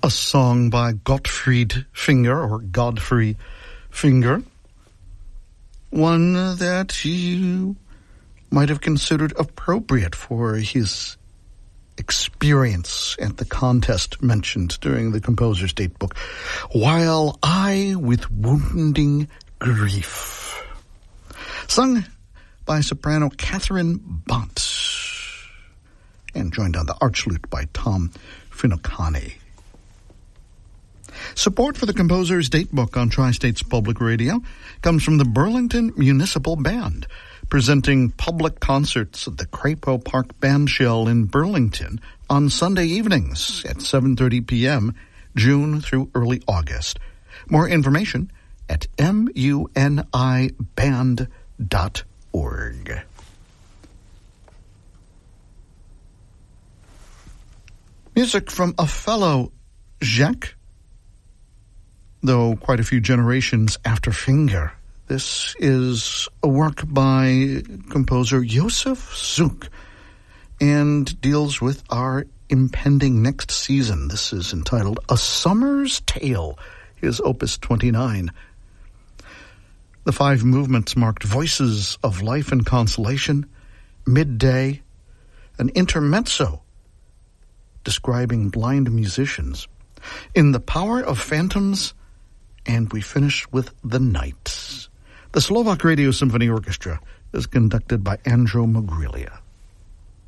a song by Gottfried Finger, or Godfrey Finger, one that you might have considered appropriate for his experience at the contest mentioned during the Composer's Datebook, While I with Wounding Grief, sung by soprano Catherine Bont, and joined on the archlute by Tom Finucane. Support for the Composer's Datebook on Tri-States Public Radio comes from the Burlington Municipal Band, presenting public concerts at the Crapo Park Bandshell in Burlington on Sunday evenings at 7:30 p.m., June through early August. More information at muniband.org. Music from a fellow Jacques, though quite a few generations after Finger. This is a work by composer Josef Suk and deals with our impending next season. This is entitled A Summer's Tale, his Opus 29. The 5 movements marked Voices of Life and Consolation, Midday, an intermezzo describing blind musicians, In the Power of Phantoms, and we finish with The Night. The Slovak Radio Symphony Orchestra is conducted by Andro Mogrilia.